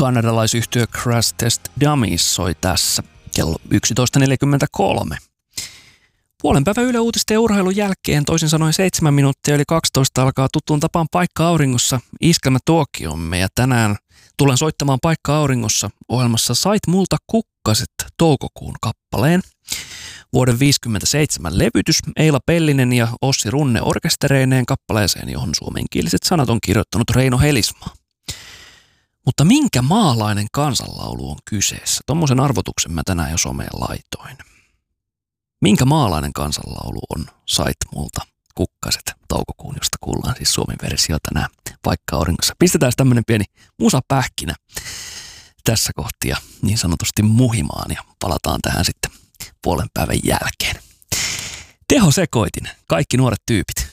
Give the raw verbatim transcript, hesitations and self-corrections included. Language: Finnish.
Kanadalaisyhtiö Crash Test Dummies soi tässä kello yksitoista neljäkymmentäkolme. Puolen päivän Yle Uutisten ja urheilun jälkeen, toisin sanoen seitsemän minuuttia yli kaksitoista, alkaa tuttuun tapaan Paikka auringossa iskelmätuokiomme. Ja tänään tulen soittamaan Paikka auringossa ohjelmassa Sait multa kukkaset toukokuun kappaleen. Vuoden viisikymmentäseitsemän levytys, Eila Pellinen ja Ossi Runne orkestereineen kappaleeseen, johon suomenkieliset sanat on kirjoittanut Reino Helismaa. Mutta minkä maalainen kansanlaulu on kyseessä? Tommosen arvotuksen mä tänään jo someen laitoin. Minkä maalainen kansanlaulu on Sait multa kukkaset toukokuun, josta kuullaan siis suomen versio tänään Paikka auringossa. Pistetään tämmönen pieni musapähkinä tässä kohtia niin sanotusti muhimaan ja palataan tähän sitten puolen päivän jälkeen. Teho sekoitin, kaikki nuoret tyypit.